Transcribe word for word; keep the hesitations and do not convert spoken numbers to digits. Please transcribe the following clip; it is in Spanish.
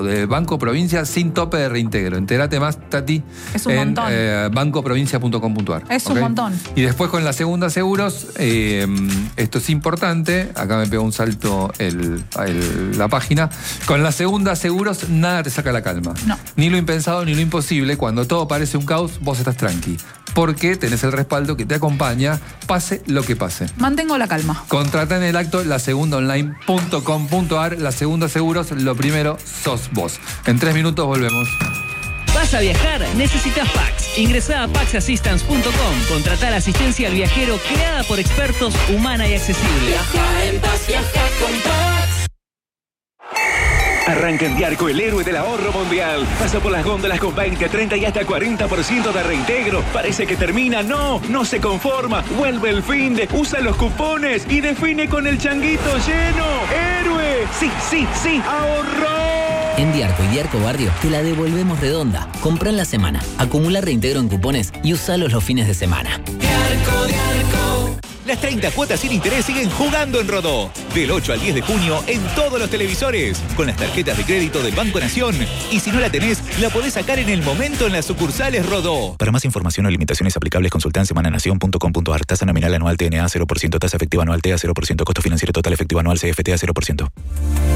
de Banco Provincia sin tope de reintegro. Entérate más, Tati, es un en montón. eh, banco provincia punto com punto a r. Es ¿okay? un montón. Y después con la segunda seguros, eh, esto es importante, acá me pegó un salto el, el, la página, con la segunda seguros nada te saca la calma. No. Ni lo impensado ni lo imposible, cuando todo parece un caos, vos estás tranqui. Porque tenés el respaldo que te acompaña, pase lo que pase. Mantengo la calma. Contrata en el acto la segunda online punto com punto a r. La segunda seguros, lo primero sos vos. En tres minutos volvemos. ¿Vas a viajar? Necesitas Pax. Ingresá a pax assistance punto com. Contratá la asistencia al viajero creada por expertos, humana y accesible. Viaja en paz, viaja con Pax. Arranca en Diarco, el héroe del ahorro mundial. Pasa por las góndolas con veinte, treinta y hasta cuarenta por ciento de reintegro. Parece que termina. No, no se conforma. Vuelve el fin de, usa los cupones y define con el changuito lleno. ¡Héroe! Sí, sí, sí, ahorró. En Diarco y Diarco Barrio te la devolvemos redonda. Comprá en la semana, acumula reintegro en cupones y usalos los fines de semana. Diarco, Diarco. Las treinta cuotas sin interés siguen jugando en Rodó. Del ocho al diez de junio en todos los televisores. Con las tarjetas de crédito del Banco Nación. Y si no la tenés, la podés sacar en el momento en las sucursales Rodó. Para más información o limitaciones aplicables, consultá en semananación punto com punto a r. Tasa nominal anual T N A cero por ciento. Tasa efectiva anual T A cero por ciento. Costo financiero total efectivo anual C F T A cero por ciento.